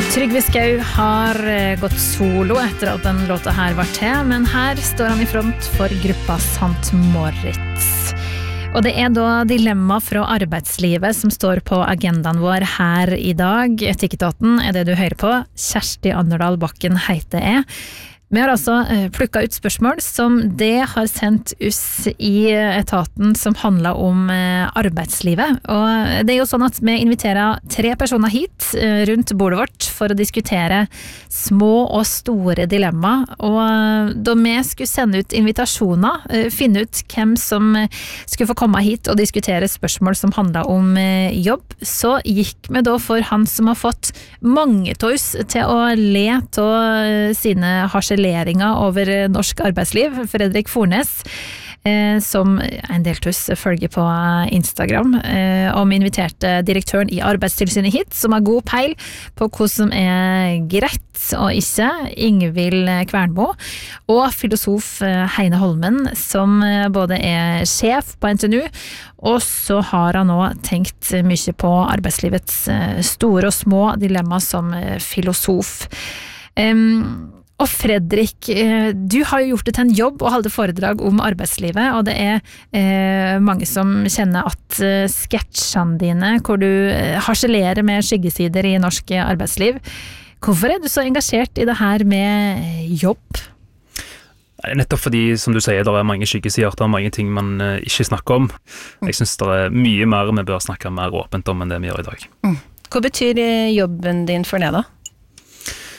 Trygve Skau har gått solo etter at den låta her var til, men her står han i front for gruppa St. Moritz. Og det da dilemma fra arbeidslivet som står på agendaen vår her i dag. Etikketaten det du hører på. Kjersti Anderdal Bakken heter jeg. Vi har altså plukket ut spørsmål som det har sendt oss i etaten som handler om arbeidslivet. Og det jo sånn at vi inviterer 3 personer hit rundt bordet vårt for å diskutere små og store dilemma. Og da vi skulle sende ut invitasjoner, finne ut hvem som skulle få komme hit og diskutere spørsmål som handler om jobb, så gikk vi da for han som har fått mange av oss til å le av sine harseleringer over norsk arbeidsliv, Fredrik Fornes, som en del tuss følger på Instagram, og vi inviterte direktøren i Arbeidstilsynet hit, som har god peil på hva som greit og ikke, Ingvild Kvernmo, og filosof Heine Holmen, som både sjef på NTNU, og så har han nå tenkt mye på arbeidslivets store og små dilemma som filosof. Og Fredrik, du har jo gjort det til en jobb å holde foredrag om arbeidslivet, og det mange som kjenner at sketsjene dine, hvor du harselerer med skyggesider i norsk arbeidsliv. Hvorfor du så engasjert i det her med jobb? Nettopp fordi, som du sier, det mange skyggesider, det mange ting man ikke snakker om. Jeg synes det mye mer vi bør snakke mer åpent om enn det vi gjør i dag. Hva betyr jobben din for det da?